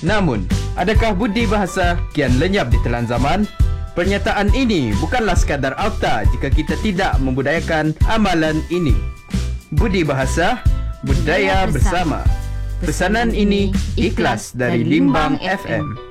Namun, adakah budi bahasa kian lenyap di telan zaman? Pernyataan ini bukanlah sekadar auta jika kita tidak membudayakan amalan ini. Budi bahasa, budaya bersama. Pesanan ini ikhlas dari Limbang FM.